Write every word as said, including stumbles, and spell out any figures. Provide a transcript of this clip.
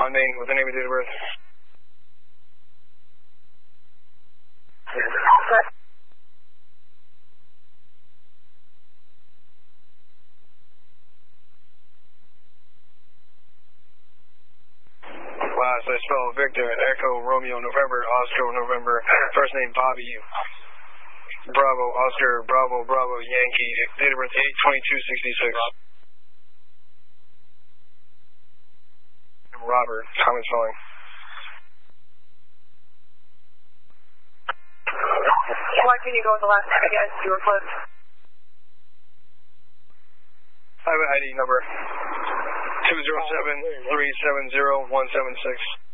responding with the name and date of birth. Last, I spell Victor, Echo, Romeo, November, Oscar, November, first name Bobby, Bravo, Oscar, Bravo, Bravo, Yankee, date of birth eight twenty-two sixty-six. Robert, common spelling. Why can you go with the last name again? You were close. I have an I D number. two zero seven, three seven zero, one seven six.